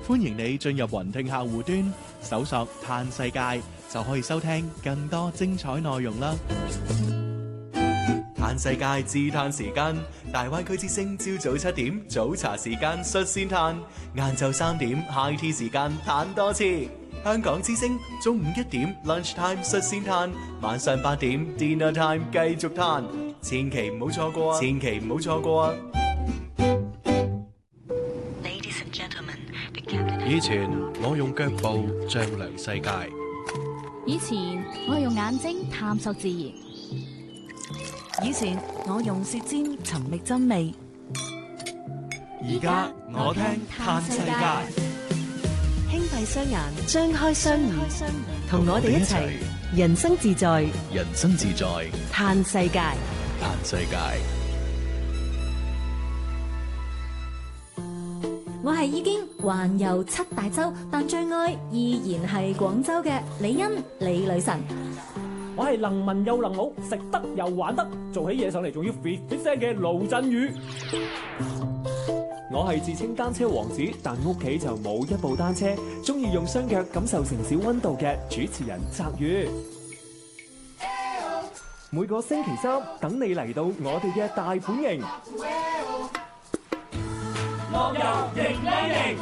歡迎你進入雲聽客戶端，搜索嘆世界，就可以收聽更多精彩內容啦。嘆世界自嘆時間，大灣區之聲朝早7點早茶時間率先嘆，晏晝3點 high tea 時間嘆多次。香港之聲中午1點 lunch time 率先嘆，晚上8點 dinner time 繼續嘆，千祈唔好錯過啊！千祈唔好錯過啊！ 以前我用腳步丈量世界， 以前我用眼睛探索自然， 以前我用舌尖尋覓真味， 而家我聽嘆世界。 輕閉雙眼，張開雙耳，同我哋一齊人生自在， 人生自在， 嘆世界， 嘆世界。 我係已經環遊7大洲，但最愛依然係廣州嘅李欣李女神。 我係能文又能武，食得又玩得，做起嘢上嚟仲要 fit 聲嘅盧振宇。我係自稱單車王子，但屋企就冇一部單車，中意用雙腳感受城市溫度嘅主持人澤宇。每個星期三等你嚟到我哋嘅大本營，樂遊迎靚營。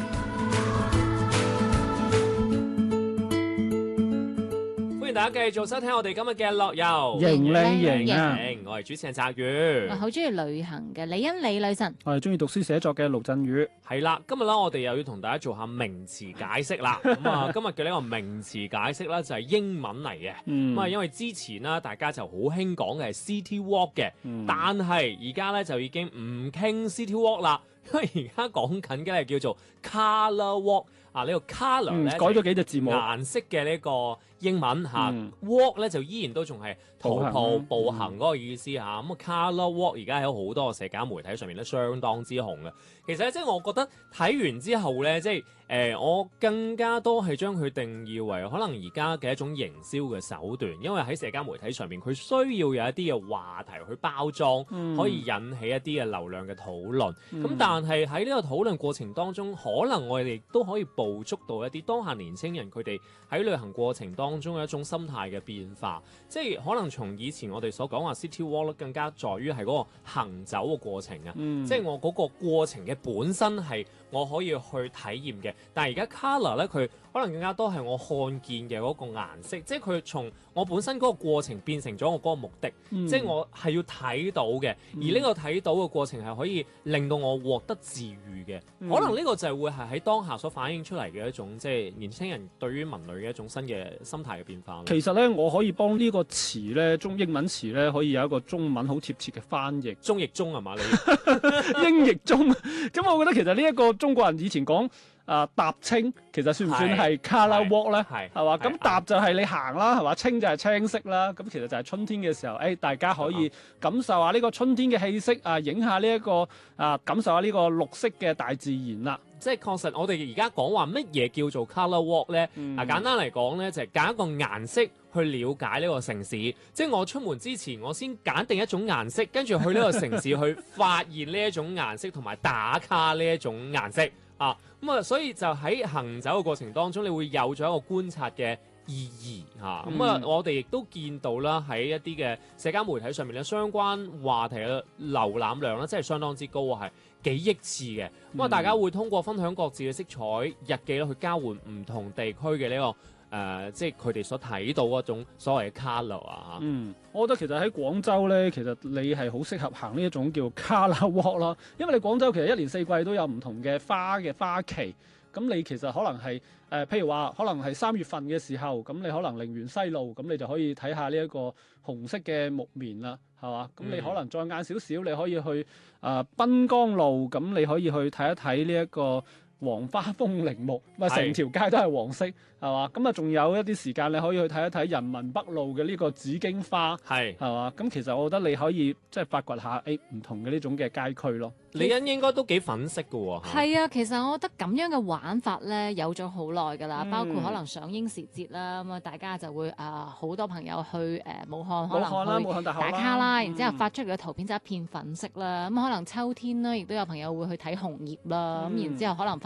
歡迎大家繼續收聽我哋今日嘅樂遊迎靚營啊！ 我係主持人澤宇， 我好中意旅行嘅李欣李女神， 我係中意讀書寫作嘅盧振宇。 係啦，今日咧我哋又要同大家做下名詞解釋啦。咁啊，今日嘅呢個名詞解釋咧就係英文嚟嘅。咁啊，因為之前啦，大家就好興講嘅係 City Walk 嘅，但係而家咧就已經唔傾 City Walk 啦，因為而家講緊嘅係叫做 Colour Walk 啊，呢個 colour 咧改咗幾隻字母， 顏色嘅呢個英文嚇，walk 咧就依然都仲係徒步步行嗰個意思嚇。咁啊，Colour Walk 而家喺好多社交媒體上面都相當之紅嘅。其實咧，即係我覺得睇完之後咧，即係我更加多係將佢定義為可能而家嘅一種營銷嘅手段，因為喺社交媒體上面，佢需要有一啲嘅話題去包裝，可以引起一啲嘅流量嘅討論。咁但係喺呢個討論過程當中，可能我哋都可以捕捉到一啲當下年輕人佢哋喺旅行過程當中嘅一種心態嘅變化。即係可能從以前我哋所講話 City Walk 更加在於係嗰個行走嘅過程啊，即係我嗰個過程嘅本身係我可以去體驗嘅，但係而家 colour 咧，佢可能更加多係我看見嘅嗰個顏色，即係佢從我本身嗰個過程變成咗我嗰個目的，即係我係要睇到嘅，而呢個睇到嘅過程係可以令到我獲得治癒嘅，可能呢個就係會係喺當下所反映出嚟嘅一種即係年輕人對於文旅嘅一種新嘅心態嘅變化。 其實咧，我可以幫呢個詞咧，英文詞咧，可以有一個中文好貼切嘅翻譯， 中譯中係嘛？你英譯中，咁我覺得其實呢一個中國人以前講踏青，其實算唔算係 Colour Walk 咧？係嘛？咁踏就係你行啦，係嘛？青就係青色啦。咁其實就係春天嘅時候，大家可以感受下呢個春天嘅氣息啊，影下呢一個感受下呢個綠色嘅大自然啦。 即係確實，我哋而家講話乜嘢叫做 Colour Walk 咧？簡單嚟講咧，就係揀一個顏色去了解呢個城市。即係我出門之前，我先揀定一種顏色，跟住去呢個城市去發現呢一種顏色，同埋打卡呢一種顏色。所以就喺行走嘅過程當中，你會有咗一個觀察嘅意義嚇。我哋亦都見到啦，喺一啲嘅社交媒體上面咧，相關話題嘅瀏覽量咧，真係相當之高，係幾億次嘅。大家會通過分享各自嘅色彩日記咧，去交換唔同地區嘅呢個。即係佢哋所睇到嗰種所謂嘅 colour 啊。 我覺得其實喺廣州咧，其實你係好適合行呢一種叫 Colour Walk 啦，因為你廣州其實一年四季都有唔同嘅花期。咁你其實可能係譬如話，可能係3月份嘅時候，咁你可能陵園西路，咁你就可以睇下呢一個紅色嘅木棉啦，係嘛？咁你可能再晏少少，你可以去濱江路，咁你可以去睇一睇呢一個黃花風鈴木，成條街都係黃色，係嘛？咁仲有一啲時間你可以去睇一睇人民北路嘅呢個紫荊花，係嘛？咁其實我覺得你可以即係發掘下唔同嘅呢種嘅街區咯。 李欣應該都幾粉飾㗎喎。 係啊，其實我覺得咁樣嘅玩法咧有咗好耐㗎啦，包括可能上英時節啦，咁大家就會好多朋友去武漢，可能去打卡啦，然之後發出嚟嘅圖片就一片粉色啦。咁可能秋天啦，亦都有朋友會去睇紅葉啦，咁然之後可能發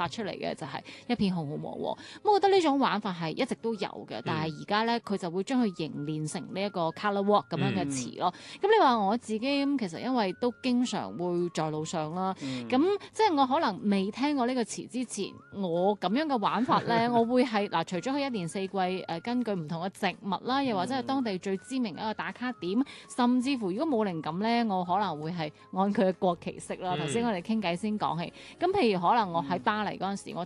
發出嚟嘅就係一片紅紅黃黃。咁我覺得呢種玩法係一直都有嘅，但係而家咧佢就會將佢凝練成呢一個 colour walk 咁樣嘅詞咯。咁你話我自己咁，其實因為都經常會在路上啦，咁即係我可能未聽過呢個詞之前，我咁樣嘅玩法咧，我會係嗱，除咗佢一年四季根據唔同嘅植物啦，又或者係當地最知名嘅一個打卡點，甚至乎如果冇靈感咧，我可能會係按佢嘅國旗色啦。頭先我哋傾偈先講起，咁譬如可能我喺巴黎嗰陣時，我